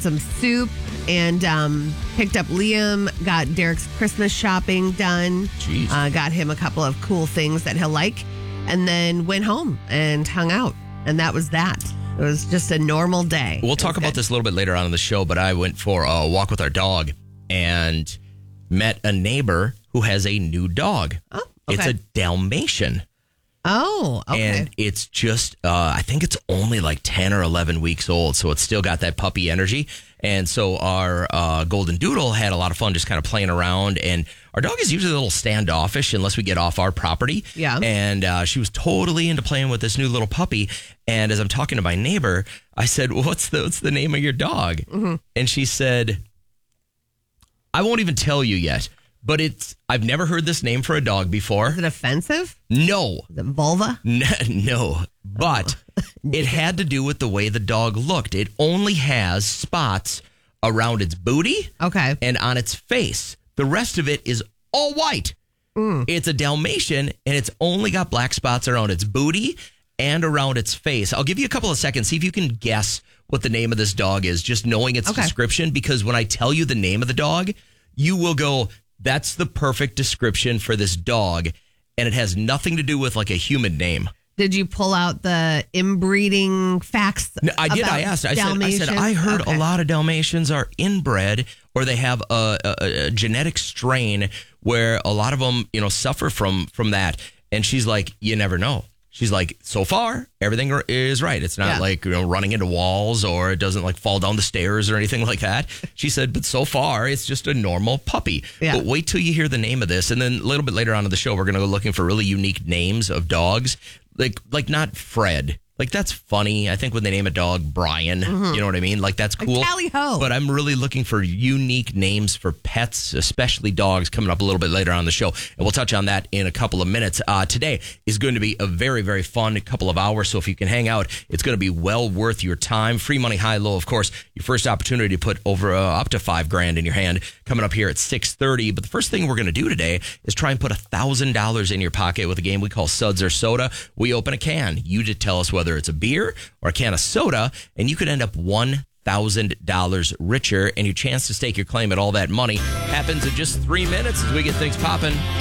some soup and picked up Liam, got Derek's Christmas shopping done. Jeez. Got him a couple of cool things that he'll like, and then went home and hung out. And that was that. It was just a normal day. We'll talk about this a little bit later on in the show, but I went for a walk with our dog and met a neighbor who has a new dog. Oh, okay. It's a Dalmatian. Oh, okay. And it's just, I think it's only like 10 or 11 weeks old. So it's still got that puppy energy. And so our golden doodle had a lot of fun just kind of playing around. And our dog is usually a little standoffish unless we get off our property. Yeah. And she was totally into playing with this new little puppy. And as I'm talking to my neighbor, I said, well, what's the name of your dog? Mm-hmm. And she said, I won't even tell you yet. But I've never heard this name for a dog before. Is it offensive? No. Is it vulva? No. But it had to do with the way the dog looked. It only has spots around its booty and on its face. The rest of it is all white. It's a Dalmatian, and it's only got black spots around its booty and around its face. I'll give you a couple of seconds. See if you can guess what the name of this dog is, just knowing its description. Because when I tell you the name of the dog, you will go, that's the perfect description for this dog, and it has nothing to do with like a human name. Did you pull out the inbreeding facts? No, I did. I asked. I said, I heard a lot of Dalmatians are inbred, or they have a genetic strain where a lot of them, suffer from that. And she's like, you never know. She's like, so far, everything is right. It's not like, running into walls, or it doesn't like fall down the stairs or anything like that. She said, but so far, it's just a normal puppy. Yeah. But wait till you hear the name of this. And then a little bit later on in the show, we're going to go looking for really unique names of dogs. Like not Fred. Like, that's funny. I think when they name a dog Brian, you know what I mean? Like, that's cool. Like Tally-ho. But I'm really looking for unique names for pets, especially dogs, coming up a little bit later on in the show. And we'll touch on that in a couple of minutes. Today is going to be a very, very fun couple of hours. So if you can hang out, it's going to be well worth your time. Free money, high, low, of course. Your first opportunity to put over up to $5,000 in your hand coming up here at 6:30. But the first thing we're going to do today is try and put $1,000 in your pocket with a game we call Suds or Soda. We open a can. You just tell us whether it's a beer or a can of soda, and you could end up $1,000 richer, and your chance to stake your claim at all that money happens in just 3 minutes as we get things popping